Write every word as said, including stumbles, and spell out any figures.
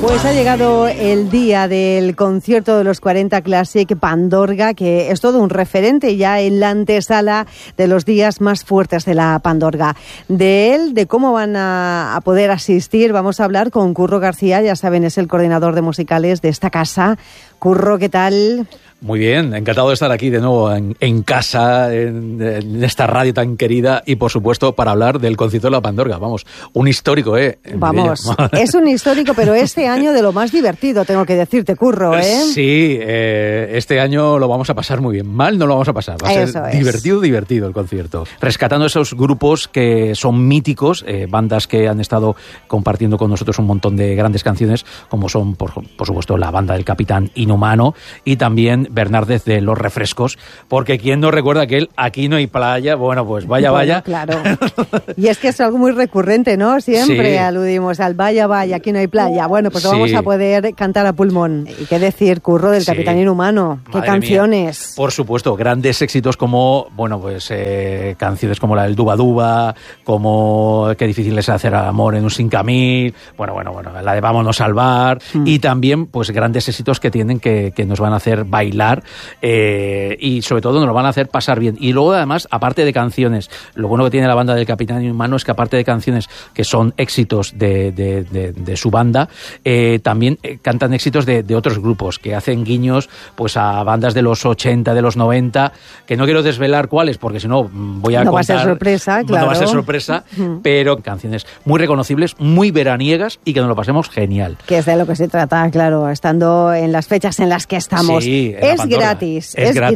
Pues ha llegado el día del concierto de los cuarenta Classic Pandorga, que es todo un referente ya en la antesala de los días más fuertes de la Pandorga. De él, de cómo van a, a poder asistir, vamos a hablar con Curro García, ya saben, es el coordinador de musicales de esta casa. Curro, ¿qué tal? Muy bien, encantado de estar aquí de nuevo en, en casa, en, en esta radio tan querida y, por supuesto, para hablar del concierto de la Pandorga. Vamos, un histórico, ¿eh? Vamos, es un histórico, pero este año de lo más divertido, tengo que decirte, Curro, ¿eh? Sí, eh, este año lo vamos a pasar muy bien. Mal no lo vamos a pasar, va a Eso ser es. divertido, divertido el concierto. Rescatando esos grupos que son míticos, eh, bandas que han estado compartiendo con nosotros un montón de grandes canciones, como son, por, por supuesto, la banda del Capitán Inhumano y también Bernárdez de Los Refrescos, porque quien no recuerda aquel Aquí no hay playa, bueno, pues vaya, Bueno, vaya. Claro. Y es que es algo muy recurrente, ¿no? Siempre Sí. aludimos al vaya, vaya, aquí no hay playa. Bueno, pues lo Sí. vamos a poder cantar a pulmón. ¿Y qué decir, Curro, del Sí. Capitán Inhumano? ¿Qué Madre canciones? mía. Por supuesto, grandes éxitos como, bueno, pues eh, canciones como la del Duba Duba, como Qué difícil es hacer amor en un cinco mil, bueno, bueno, bueno, la de Vámonos al bar, mm. y también, pues, grandes éxitos que tienen que, que nos van a hacer bailar eh, y, sobre todo, nos lo van a hacer pasar bien. Y luego, además, aparte de canciones, lo bueno que tiene la banda del Capitán Inhumano es que, aparte de canciones que son éxitos de, de, de, de su banda, eh, también eh, cantan éxitos de, de otros grupos que hacen guiños, pues, a bandas de los ochenta, de los noventa, que no quiero desvelar cuáles, porque si no voy a no contar... va a ser sorpresa, claro. No va a ser sorpresa, uh-huh. pero canciones muy reconocibles, muy veraniegas y que nos lo pasemos genial. Que es de lo que se trata, claro, estando en las fechas en las que estamos. Sí, es gratis. Es, es gratis.